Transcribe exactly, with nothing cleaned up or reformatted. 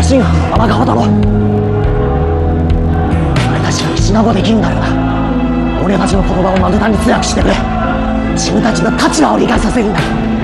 真犯の生側だろ。俺たちが石などできんならな、俺たちの言葉を丸太に通訳してくれ。自分たちの立場を理解させるんだ。